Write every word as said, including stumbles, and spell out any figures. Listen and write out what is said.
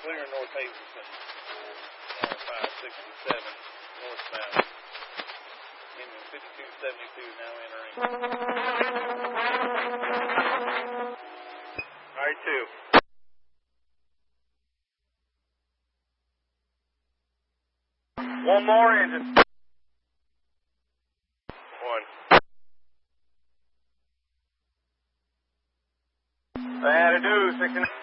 clear North Hazleton. Uh, five sixty-seven northbound. Engine fifty-two seventy-two now entering. All right, two. One more engine. One. They had to do sixty-nine.